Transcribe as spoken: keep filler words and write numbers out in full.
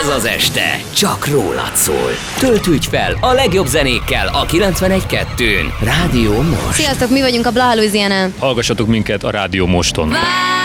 Ez az este csak rólad szól. Töltődj fel a legjobb zenékkel a kilencvenegy kettőn. Rádió Most. Sziasztok, mi vagyunk a Bla Louisiana. Hallgassatok minket a Rádió Moston.